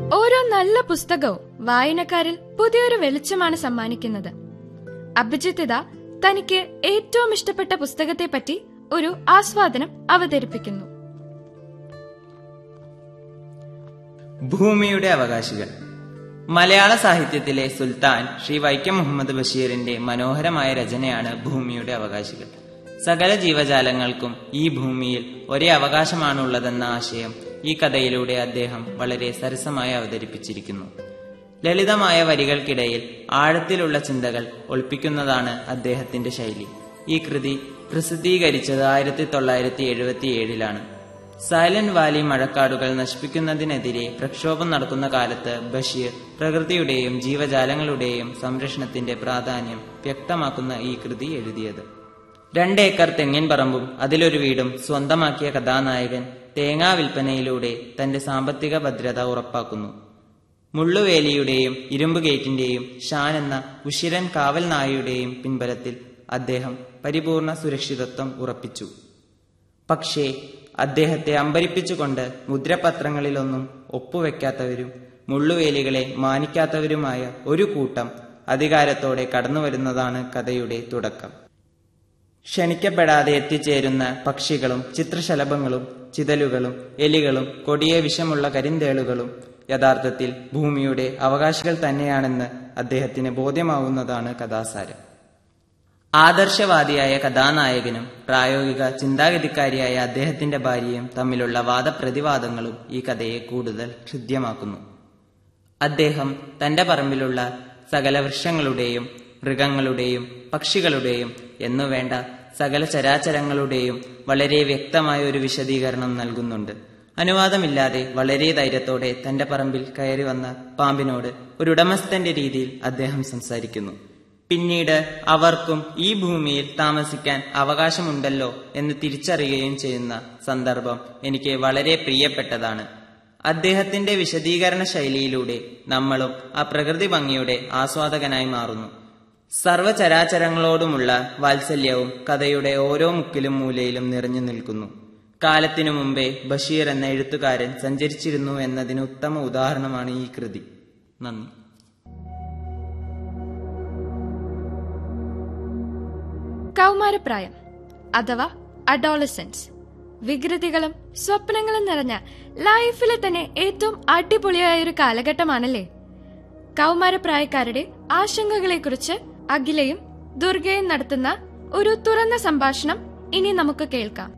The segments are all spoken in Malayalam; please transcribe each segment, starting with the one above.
ഓരോ നല്ല പുസ്തകവും വായനക്കാരിൽ പുതിയൊരു വെളിച്ചമാണ് സമ്മാനിക്കുന്നത്. അഭിജിത്ത് ഇതാ തനിക്ക് ഏറ്റവും ഇഷ്ടപ്പെട്ട പുസ്തകത്തെ പറ്റി ഒരു ആസ്വാദനം അവതരിപ്പിക്കുന്നു. ഭൂമിയുടെ അവകാശികൾ. മലയാള സാഹിത്യത്തിലെ സുൽത്താൻ ശ്രീ വൈക്കം മുഹമ്മദ് ബഷീറിന്റെ മനോഹരമായ രചനയാണ് ഭൂമിയുടെ അവകാശികൾ. സകല ജീവജാലങ്ങൾക്കും ഈ ഭൂമിയിൽ ഒരേ അവകാശമാണുള്ളതെന്ന ആശയം ഈ കഥയിലൂടെ അദ്ദേഹം വളരെ സരസമായി അവതരിപ്പിച്ചിരിക്കുന്നു. ലളിതമായ വരികൾക്കിടയിൽ ആഴത്തിലുള്ള ചിന്തകൾ ഒളിപ്പിക്കുന്നതാണ് അദ്ദേഹത്തിന്റെ ശൈലി. ഈ കൃതി പ്രസിദ്ധീകരിച്ചത് 1977 സൈലന്റ് വാലി മഴക്കാടുകൾ നശിപ്പിക്കുന്നതിനെതിരെ പ്രക്ഷോഭം നടക്കുന്ന കാലത്ത് ബഷീർ പ്രകൃതിയുടെയും ജീവജാലങ്ങളുടെയും സംരക്ഷണത്തിന്റെ പ്രാധാന്യം വ്യക്തമാക്കുന്ന ഈ കൃതി എഴുതിയത്. 2 ഏക്കർ തെങ്ങിൻ പറമ്പും അതിലൊരു വീടും സ്വന്തമാക്കിയ കഥാനായകൻ തേങ്ങാ വിൽപ്പനയിലൂടെ തന്റെ സാമ്പത്തിക ഭദ്രത ഉറപ്പാക്കുന്നു. മുള്ളുവേലിയുടെയും ഇരുമ്പ് ഗേറ്റിന്റെയും ഷാൻ എന്ന ഉശിരൻ കാവൽ നായയുടെയും പിൻബലത്തിൽ അദ്ദേഹം പരിപൂർണ സുരക്ഷിതത്വം ഉറപ്പിച്ചു. പക്ഷേ അദ്ദേഹത്തെ അമ്പരിപ്പിച്ചുകൊണ്ട് മുദ്രപത്രങ്ങളിലൊന്നും ഒപ്പുവെക്കാത്തവരും മുള്ളുവേലികളെ മാനിക്കാത്തവരുമായ ഒരു കൂട്ടം അധികാരത്തോടെ കടന്നുവരുന്നതാണ് കഥയുടെ തുടക്കം. ക്ഷണിക്കപ്പെടാതെ എത്തിച്ചേരുന്ന പക്ഷികളും ചിത്രശലഭങ്ങളും ചിതലുകളും എലികളും കൊടിയ വിഷമുള്ള കരിന്തേളുകളും യഥാർത്ഥത്തിൽ ഭൂമിയുടെ അവകാശികൾ തന്നെയാണെന്ന് അദ്ദേഹത്തിന് ബോധ്യമാവുന്നതാണ് കഥാസാരം. ആദർശവാദിയായ കഥാനായകനും പ്രായോഗിക ചിന്താഗതിക്കാരിയായ അദ്ദേഹത്തിന്റെ ഭാര്യയും തമ്മിലുള്ള വാദപ്രതിവാദങ്ങളും ഈ കഥയെ കൂടുതൽ ഹൃദ്യമാക്കുന്നു. അദ്ദേഹം തന്റെ പറമ്പിലുള്ള സകല വൃക്ഷങ്ങളുടെയും മൃഗങ്ങളുടെയും പക്ഷികളുടെയും എന്നുവേണ്ട സകല ചരാചരങ്ങളുടെയും വളരെ വ്യക്തമായ ഒരു വിശദീകരണം നൽകുന്നുണ്ട്. അനുവാദമില്ലാതെ വളരെ ധൈര്യത്തോടെ തന്റെ പറമ്പിൽ കയറി വന്ന പാമ്പിനോട് ഒരു ഉടമസ്ഥന്റെ രീതിയിൽ അദ്ദേഹം സംസാരിക്കുന്നു. പിന്നീട് അവർക്കും ഈ ഭൂമിയിൽ താമസിക്കാൻ അവകാശമുണ്ടല്ലോ എന്ന് തിരിച്ചറിയുകയും ചെയ്യുന്ന സന്ദർഭം എനിക്ക് വളരെ പ്രിയപ്പെട്ടതാണ്. അദ്ദേഹത്തിന്റെ വിശദീകരണ ശൈലിയിലൂടെ നമ്മളും ആ പ്രകൃതി ഭംഗിയുടെ ആസ്വാദകനായി മാറുന്നു. സർവചരാചരങ്ങളോടുമുള്ള വാത്സല്യവും കഥയുടെ ഓരോ മുക്കിലും മൂലയിലും നിറഞ്ഞു നിൽക്കുന്നു. കാലത്തിനു മുമ്പേ ബഷീർ എന്ന എഴുത്തുകാരൻ സഞ്ചരിച്ചിരുന്നു എന്നതിന് ഉത്തമ ഉദാഹരണമാണ് ഈ കൃതി. നന്ദി. കൗമാരപ്രായം അഥവാ അഡോളസൻസ്. വികൃതികളും സ്വപ്നങ്ങളും നിറഞ്ഞ ലൈഫിലെ തന്നെ ഏറ്റവും അടിപൊളിയായൊരു കാലഘട്ടമാണല്ലേ. കൗമാരപ്രായക്കാരുടെ ആശങ്കകളെക്കുറിച്ച് അഖിലയും ദുർഗയും നടത്തുന്ന ഒരു തുറന്ന സംഭാഷണം ഇനി നമുക്ക് കേൾക്കാം.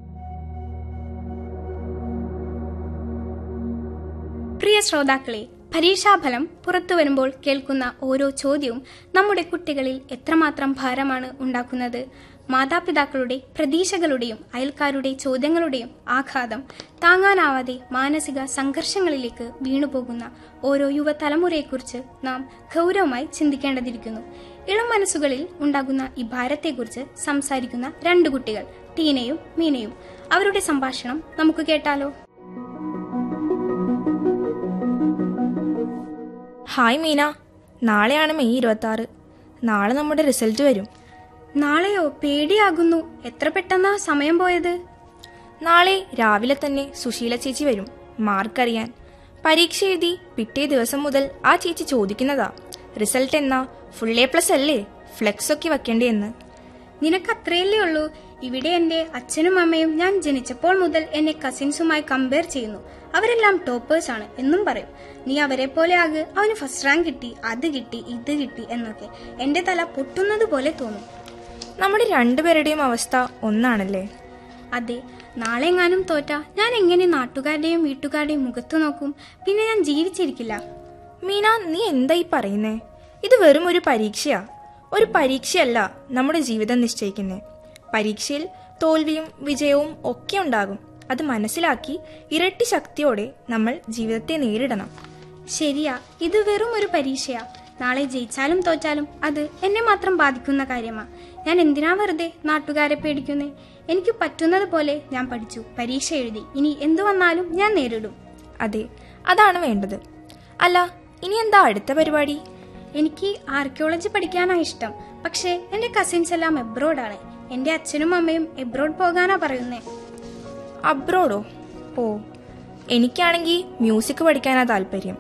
പ്രിയ ശ്രോതാക്കളെ, പരീക്ഷാഫലം പുറത്തു വരുമ്പോൾ കേൾക്കുന്ന ഓരോ ചോദ്യവും നമ്മുടെ കുട്ടികളിൽ എത്രമാത്രം ഭാരമാണ് ഉണ്ടാക്കുന്നത്. മാതാപിതാക്കളുടെ പ്രതീക്ഷകളുടെയും അയൽക്കാരുടെ ചോദ്യങ്ങളുടെയും ആഘാതം താങ്ങാനാവാതെ മാനസിക സംഘർഷങ്ങളിലേക്ക് വീണുപോകുന്ന ഓരോ യുവതലമുറയെക്കുറിച്ച് നാം ഗൗരവമായി ചിന്തിക്കേണ്ടതിരിക്കുന്നു. ഇളം മനസ്സുകളിൽ ഉണ്ടാകുന്ന ഈ ഭാരത്തെക്കുറിച്ച് സംസാരിക്കുന്ന 2 കുട്ടികൾ, ടീനയും മീനയും. അവരുടെ സംഭാഷണം നമുക്ക് കേട്ടാലോ. ഹായ് മീന, നാളെയാണ് മെയ് 26. നാളെ നമ്മുടെ റിസൾട്ട് വരും. നാളെയോ? പേടിയാകുന്നു. എത്ര പെട്ടെന്നാ സമയം പോയത്. നാളെ രാവിലെ തന്നെ സുശീല ചേച്ചി വരും മാർക്ക് അറിയാൻ. പരീക്ഷ എഴുതി പിറ്റേ ദിവസം മുതൽ ആ ചേച്ചി ചോദിക്കുന്നതാ, റിസൾട്ട് എന്നാ, ഫുൾ A+ അല്ലേ, ഫ്ലെക്സ് ഒക്കെ വെക്കേണ്ടതെന്ന്. നിനക്ക് അത്രയല്ലേ ഉള്ളൂ. ഇവിടെ എന്റെ അച്ഛനും അമ്മയും ഞാൻ ജനിച്ചപ്പോൾ മുതൽ എന്നെ കസിൻസുമായി കമ്പയർ ചെയ്യുന്നു. അവരെല്ലാം ടോപ്പേഴ്സ് ആണ് എന്നും പറയും. നീ അവരെ പോലെ ആകെ, അവന് ഫസ്റ്റ് റാങ്ക് കിട്ടി, അത് കിട്ടി, ഇത് കിട്ടി എന്നൊക്കെ. എന്റെ തല പൊട്ടുന്നത് പോലെ തോന്നും. നമ്മുടെ 2 പേരുടെയും അവസ്ഥ ഒന്നാണല്ലേ. അതെ, നാളെ എങ്ങാനും തോറ്റ ഞാൻ എങ്ങനെ നാട്ടുകാരുടെയും വീട്ടുകാരുടെയും മുഖത്തു നോക്കും? പിന്നെ ഞാൻ ജീവിച്ചിരിക്കില്ല. മീന, നീ എന്തായി പറയുന്നേ? ഇത് വെറും ഒരു പരീക്ഷയാ. ഒരു പരീക്ഷയല്ല നമ്മുടെ ജീവിതം നിശ്ചയിക്കുന്നേ. പരീക്ഷയിൽ തോൽവിയും വിജയവും ഒക്കെ ഉണ്ടാകും. അത് മനസ്സിലാക്കി ഇരട്ടി ശക്തിയോടെ നമ്മൾ ജീവിതത്തെ നേരിടണം. ശരിയാ, ഇത് വെറും ഒരു പരീക്ഷയാ. നാളെ ജയിച്ചാലും തോറ്റാലും അത് എന്നെ മാത്രം ബാധിക്കുന്ന കാര്യമാ. ഞാൻ എന്തിനാ വെറുതെ നാട്ടുകാരെ പേടിക്കുന്നേ? എനിക്ക് പറ്റുന്നത് പോലെ ഞാൻ പഠിച്ചു, പരീക്ഷ എഴുതി. ഇനി എന്തു വന്നാലും ഞാൻ നേരിടും. അതെ, അതാണ് വേണ്ടത്. അല്ല, ഇനി എന്താ അടുത്ത പരിപാടി? എനിക്ക് ആർക്കിയോളജി പഠിക്കാനാ ഇഷ്ടം. പക്ഷേ എന്റെ കസിൻസ് എല്ലാം എബ്രോഡാണ്. എന്റെ അച്ഛനും അമ്മയും എബ്രോഡ് പോകാനാ പറയുന്നേ. അബ്രോഡോ? ഓ, എനിക്കാണെങ്കിൽ മ്യൂസിക് പഠിക്കാനാ താല്പര്യം.